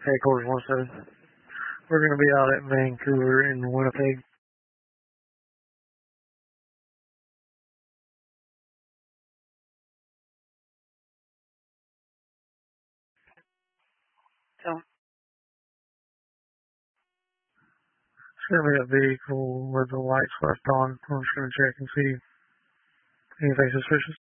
Hey, Quarters 17. We're going to be out at Vancouver and Winnipeg. So, It's going to be a vehicle with the lights left on. I'm just going to check and see anything suspicious.